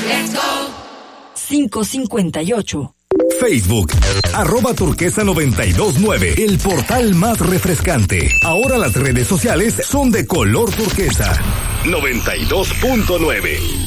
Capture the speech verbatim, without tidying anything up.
Let's go. cinco cincuenta y ocho. Facebook, arroba turquesa noventa y dos nueve, el portal más refrescante. Ahora las redes sociales son de color turquesa. noventa y dos punto nueve.